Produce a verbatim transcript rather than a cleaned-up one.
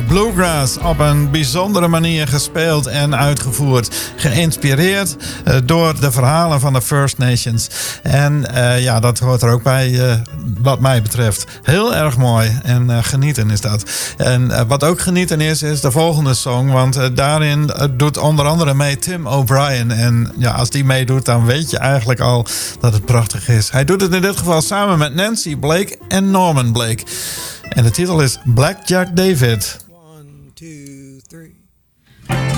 bluegrass op een bijzondere manier gespeeld en uitgevoerd. Geïnspireerd uh, door de verhalen van de First Nations. En uh, ja, dat hoort er ook bij uh, wat mij betreft. Heel erg mooi en uh, genieten is dat. En uh, wat ook genieten is, is de volgende song. Want uh, daarin uh, doet onder andere mee Tim O'Brien. En ja, als die meedoet, dan weet je eigenlijk al dat het prachtig is. Hij doet het in dit geval samen met Nancy Blake en Norman Blake. En de titel is Blackjack David. One, two.